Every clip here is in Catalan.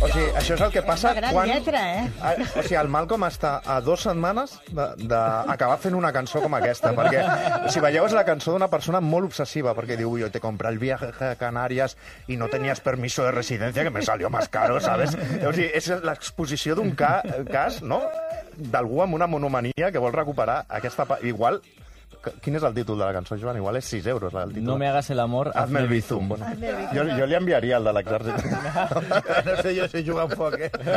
sigui, això és el que passa una gran quan... lletra, O sigui, el Malcolm està a 2 setmanes d'acabar fent una cançó com aquesta, perquè, si veieu, és la cançó d'una persona molt obsessiva, perquè diu, yo te compré el viaje a Canarias y no tenías permiso de residencia, que me salió más caro, ¿sabes? O sigui, és l'exposició d'un cas, no?, d'algú amb una monomania que vol recuperar aquesta... Igual... Quin és el títol de la cançó, Joan? Igual és 6 euros, el títol. No me hagas el amor, hazme el bizum. Bueno, jo li enviaria el de l'exèrcit. No sé jo si jugar un foc,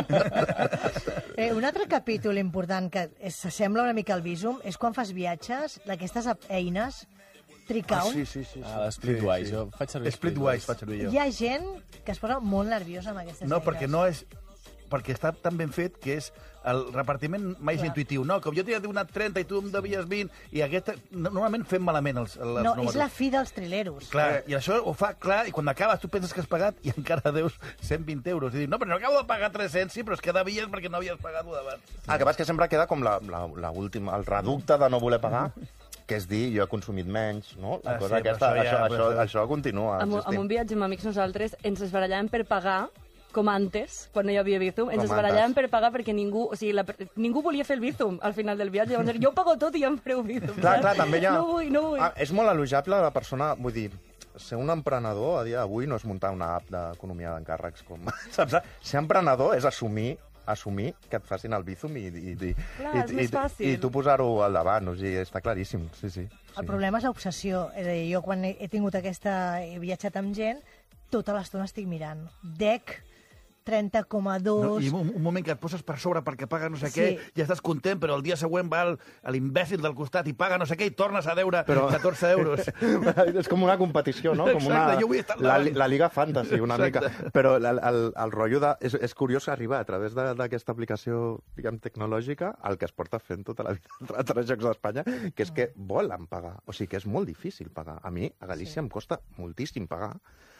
Un altre capítol important que s'assembla una mica al Bizum és quan fas viatges, d'aquestes eines, Tricount. Sí. Splitwise, jo faig servir Splitwise faig servir jo. Hi ha gent que es posa molt nerviosa amb aquestes eines. No, perquè no és... Perquè està tan ben fet que és el repartiment més intuïtiu. No, com jo t'he donat 30 i tu em devies 20, i aquesta... Normalment fem malament els números. No, és la fi dels trileros. Clar, i això ho fa clar, i quan acabes tu penses que has pagat i encara deus 120 euros. I dius, no, però no acabo de pagar 300, sí, però és que devies perquè no havies pagat-ho d'abans. El que passa és que sempre queda com l'última, el reducte de no voler pagar, que és dir, jo he consumit menys, no? La cosa aquesta, això continua Amb un viatge amb amics nosaltres ens esbarallàvem per pagar, com antes, quan no hi havia Bizum, ens esbarallàvem per pagar perquè ningú volia fer el Bizum al final del viatge. Llavors, jo ho pago tot i ja em fareu Bizum. Clar, també hi ha... No vull. És molt elogiable la persona, vull dir, ser un emprenedor a dia d'avui no és muntar una app d'economia d'encàrrecs, com... Saps? Ser emprenedor és assumir que et facin el Bizum és més fàcil. i tu posar-ho al davant, o sigui, està claríssim, sí. El problema és l'obsessió. És a dir, jo quan he tingut he viatjat amb gent, tota l'estona estic mirant. DEC, 30,2... No, i un moment que et poses per sobre perquè paga no sé què, ja estàs content, però el dia següent va l'imbècil del costat i paga no sé què i tornes a deure 14 euros. És com una competició, no? Com la Liga Fantasy, una mica. Però el rotllo és curiós arribar a través d'aquesta aplicació, diguem, tecnològica, el que es porta fent tota la vida a 3 Jocs d'Espanya, que és que volen pagar. O sigui, que és molt difícil pagar. A mi, a Galícia, em costa moltíssim pagar.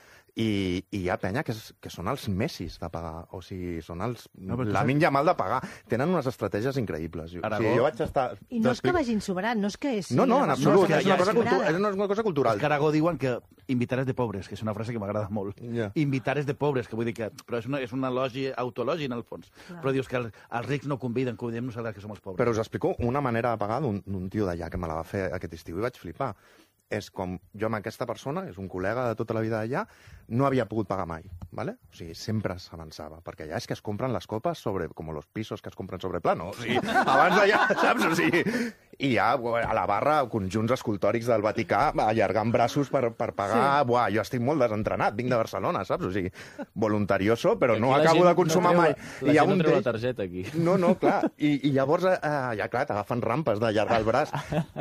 I hi ha penya que són els messis de pagar, o sigui, són la minja mal de pagar. Tenen unes estratègies increïbles. O sigui, jo vaig estar... I no és que vagin sobrant, no és que... No, en absolut, és una cosa cultural. És que a Aragó diuen que invitares de pobres, que és una frase que m'agrada molt. Invitares de pobres, que vull dir que... Però és un elogi autologi, en el fons. Però dius que els rics no conviden nosaltres que som els pobres. Però us explico una manera de pagar d'un tio d'allà que me la va fer aquest estiu i vaig flipar. És com jo amb aquesta persona, és un col·lega de tota la vida d'allà, no havia pogut pagar mai, ¿vale? O sigui, sempre s'avançava, perquè allà és que es compren les copes sobre, com los pisos que es compren sobre plano, o sigui, abans d'allà, saps? O sigui, i ja a la barra, conjunts escultòrics del Vaticà, allargant braços per pagar, buah, jo estic molt desentrenat, vinc de Barcelona, saps? O sigui, voluntarioso, però no acabo de consumar mai. La gent no treu la targeta, aquí. No, clar, i llavors, ja clar, t'agafen rampes d'allargar el braç,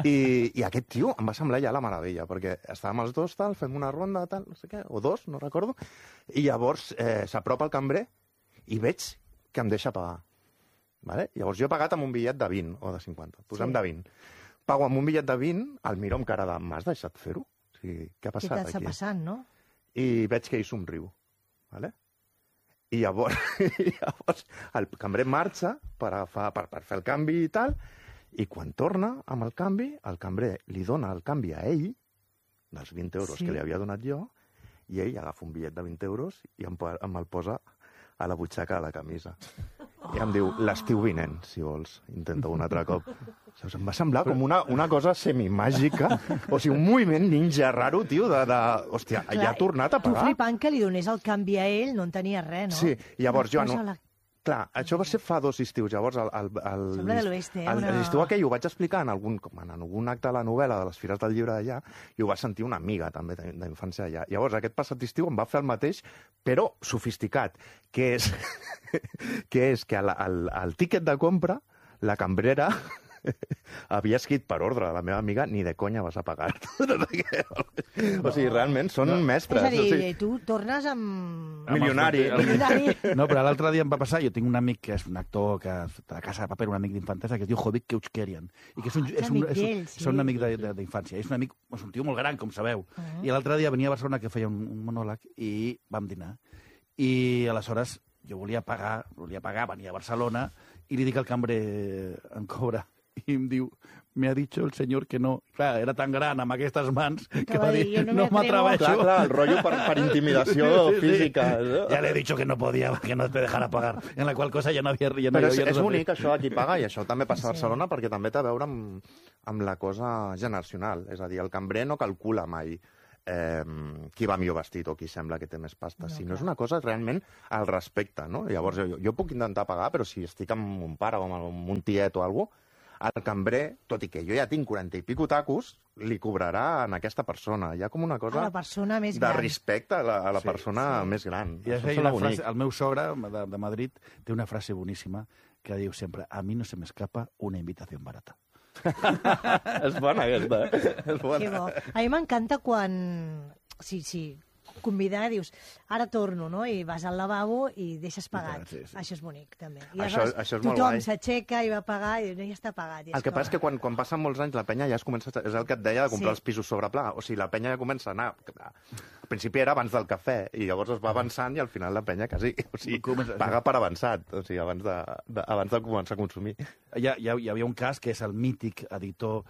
i aquest tio em va semblar ja la meravella, perquè estàvem els dos, tal, fem una ronda, tal, no sé què, o dos, no recordo, i llavors s'apropa el cambrer i veig que em deixa pagar. Vale? Llavors jo he pagat amb un bitllet de 20 o de 50, posem de 20. Pago amb un bitllet de 20, el miro amb cara de m'has deixat fer-ho? O sigui, què ha passat aquí? Què t'està passant, no? I veig que ell somriu. Vale? I llavors el cambrer marxa per fer el canvi i tal, i quan torna amb el canvi, el cambrer li dona el canvi a ell, dels 20 euros que li havia donat jo, i ell agafa un bitllet de 20 euros i em el posa a la butxaca de la camisa. I em diu, l'estiu vinent, si vols, intenta un altre cop. Em va semblar com una cosa semimàgica, o sigui, un moviment ninja raro, tio, hòstia, ja ha tornat a pagar. Tu flipant que li donés el canvi a ell, no en tenia res, no? Sí, llavors jo... Clar, això va ser fa 2 estius. Llavors, Sembla de l'oest, l'estiu aquell ho vaig explicar en algun acte de la novel·la de les Fires del Llibre d'allà, i ho va sentir una amiga, també, d'infància allà. Llavors, aquest passat estiu em va fer el mateix, però sofisticat, que és que al tíquet de compra, la cambrera havia escrit per ordre de la meva amiga, ni de conya vas a pagar. O sigui, realment són mestres. És a dir, tu tornes amb... Milionari. No, però l'altre dia em va passar, jo tinc un amic que és un actor que de Casa de Paper, un amic d'infantesa, que es diu Jovic Keuchkerian, i que és un amic d'infància. És un tio molt gran, com sabeu. I l'altre dia venia a Barcelona que feia un monòleg i vam dinar. I aleshores jo volia pagar, venia a Barcelona, i li dic al cambrer, em cobra i em diu, me ha dicho el señor que no. Clar, era tan gran amb aquestes mans que va va dir, dir, no m'atreveixo. Clar, el rotllo per intimidació física. No? Ya le he dicho que no podía, que no te dejara pagar. En la qual cosa ja no havia... Ja no Però hi havia és res a fer. bonic, això, aquí paga, i això també passa a Barcelona, perquè també té a veure amb la cosa generacional. És a dir, el cambrer no calcula mai qui va millor vestit o qui sembla que té més pasta, sinó és una cosa realment al respecte, no? Llavors, jo puc intentar pagar, però si estic amb un pare o amb un tiet o alguna cosa, el cambrer, tot i que jo ja tinc 40 i pico tacos, li cobrarà a aquesta persona. Hi ha com una cosa A la persona més de gran. respecte a la persona més gran. I Això és sona una bonic. frase, el meu sogre de Madrid té una frase boníssima que diu sempre, a mi no se me escapa una invitación barata. És bona, aquesta. És bona. Que bo. A mi m'encanta quan... Sí, convidar, dius, ara torno, no? I vas al lavabo i deixes pagat. Sí. Això és bonic, també. I Això és molt tothom guai. s'aixeca i va pagar i ja està pagat. El que passa és que quan passen molts anys la penya ja es comença... És el que et deia de comprar Sí. els pisos sobre pla. O sigui, la penya ja comença a anar... Al principi era abans del cafè i llavors es va avançant i al final la penya quasi... O sigui, paga per avançat. O sigui, abans de començar a consumir. Hi havia un cas que és el mític editor